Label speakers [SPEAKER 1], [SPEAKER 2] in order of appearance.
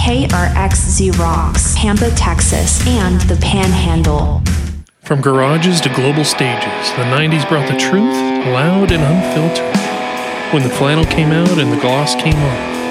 [SPEAKER 1] KRXZ rocks Pampa, Texas, and the Panhandle.
[SPEAKER 2] From garages to global stages, the 90s brought the truth, loud and unfiltered. When the flannel came out and the gloss came on,